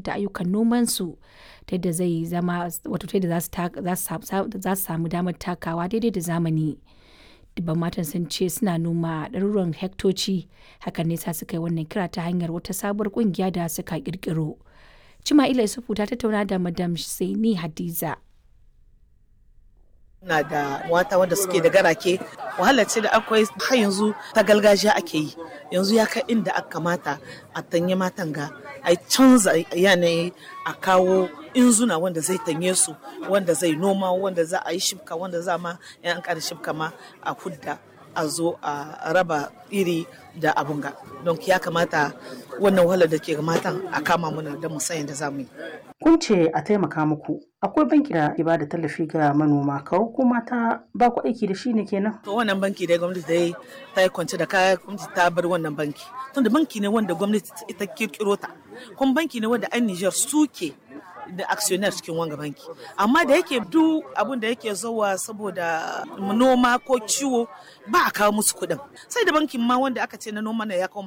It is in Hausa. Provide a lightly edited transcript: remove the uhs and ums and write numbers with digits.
dakatar da ayyukan nomansu ta yadda zai zama wato ta yadda za su samu damar takawa daidai da zamani. Dubban matan sun ce suna noma ɗaruruwan hektoci, hakan ne sa suka yi wannan kira ta hanyar wata sabuwar ƙungiya da suka ƙirƙiro. Cima'ila Isufu ta tattauna da Madam Saini Hadiza. Na da mata wanda suke da garake, wahala ce da akwai har yanzu ta gargajiya ake yi, yanzu ya kai inda aka kamata a tanye matan ga a canza yanayi, a kawo inzuna wanda zai tanye su, wanda zai noma, wanda za a yi shibka, wanda za ma yan ƙara shibka ma a hudda a zo a raba iri da abun ga. Don ya kamata wannan wahalar da ke ga matan a kama mana da musayin da za mu yi. Kun ce a taimaka muku. Akwai banki da ke ba da tallafi ga manoma, kawo ko mata ba ku aiki da shi ne kenan? To wannan banki da gwamnati dai ta yi kwance da kaya, gwamnati ta bar wannan banki. Tunda banki ne wanda gwamnati ita kirkiro ta, kuma banki ne wanda an Niger suke da actionnaire cikin wanga banki. Amma da yake duk abun da yake zuwa saboda noma ko ciwo ba a kawo musu kuɗin. Sai da bankin ma wanda aka ce na noma ne ya kawo